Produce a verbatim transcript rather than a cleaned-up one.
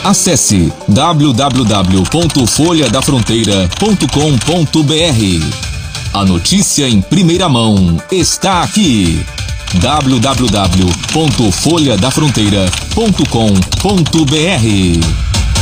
Acesse w w w ponto folha da fronteira ponto com ponto b r. A notícia em primeira mão está aqui. w w w ponto folha da fronteira ponto com ponto b r.